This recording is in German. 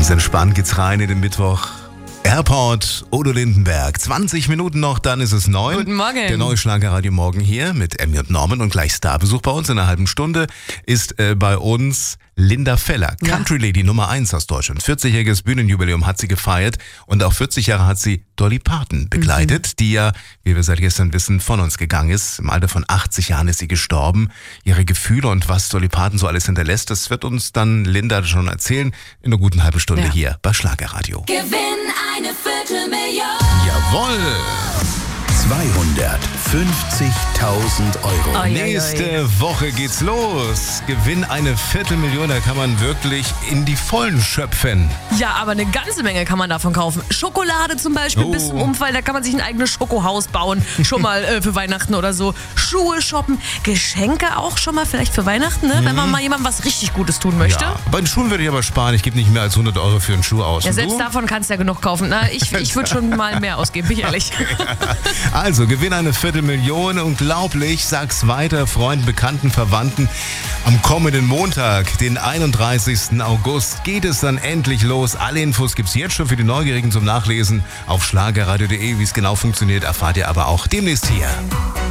Ganz entspannt geht's rein in den Mittwoch. Airport, Udo Lindenberg. 20 Minuten noch, dann ist es 9. Guten Morgen. Der neue Schlagerradio Morgen hier mit Emmy und Norman und gleich Starbesuch bei uns in einer halben Stunde ist bei uns Linda Feller, Country Lady Nummer 1 aus Deutschland. 40-jähriges Bühnenjubiläum hat sie gefeiert und auch 40 Jahre hat sie Dolly Parton begleitet, die ja, wie wir seit gestern wissen, von uns gegangen ist. Im Alter von 80 Jahren ist sie gestorben. Ihre Gefühle und was Dolly Parton so alles hinterlässt, das wird uns dann Linda schon erzählen in einer guten halben Stunde hier bei Schlagerradio. Gewinn eine Viertelmillion. Jawohl! 250.000 Euro. Oi, oi, oi. Nächste Woche geht's los. Gewinn eine Viertelmillion, da kann man wirklich in die Vollen schöpfen. Ja, aber eine ganze Menge kann man davon kaufen. Schokolade zum Beispiel bis zum Umfall, da kann man sich ein eigenes Schokohaus bauen. Schon mal für Weihnachten oder so. Schuhe shoppen, Geschenke auch schon mal vielleicht für Weihnachten, ne? Wenn man mal jemandem was richtig Gutes tun möchte. Ja, bei den Schuhen würde ich aber sparen. Ich gebe nicht mehr als 100 Euro für einen Schuh aus. Ja, Und selbst du? davon kannst du ja genug kaufen. Na, ich würde schon mal mehr ausgeben, bin ich ehrlich. Also, gewinn eine Viertelmillion. Unglaublich. Sag's weiter, Freunden, Bekannten, Verwandten. Am kommenden Montag, den 31. August, geht es dann endlich los. Alle Infos gibt's jetzt schon für die Neugierigen zum Nachlesen auf schlagerradio.de. Wie es genau funktioniert, erfahrt ihr aber auch demnächst hier.